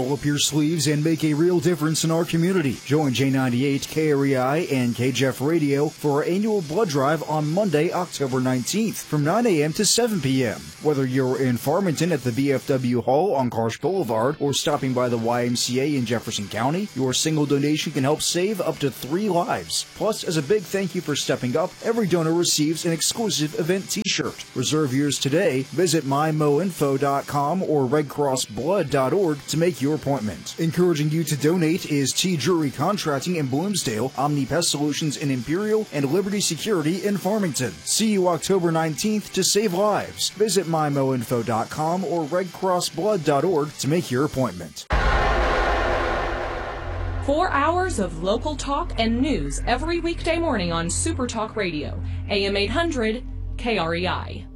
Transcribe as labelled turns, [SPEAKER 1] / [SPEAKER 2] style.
[SPEAKER 1] Roll up your sleeves and make a real difference in our community. Join J98, KREI, and KJEF Radio for our annual blood drive on Monday, October 19th from 9 a.m. to 7 p.m. Whether you're in Farmington at the VFW Hall on Karsh Boulevard or stopping by the YMCA in Jefferson County, your single donation can help save up to 3 lives. Plus, as a big thank you for stepping up, every donor receives an exclusive event t-shirt. Reserve yours today. Visit mymoinfo.com or redcrossblood.org to make your appointment. Encouraging you to donate is T. Drury Contracting in Bloomsdale, Omni Pest Solutions in Imperial, and Liberty Security in Farmington. See you October 19th to save lives. Visit mymoinfo.com or redcrossblood.org to make your appointment.
[SPEAKER 2] 4 hours of local talk and news every weekday morning on Super Talk Radio, AM 800, KREI.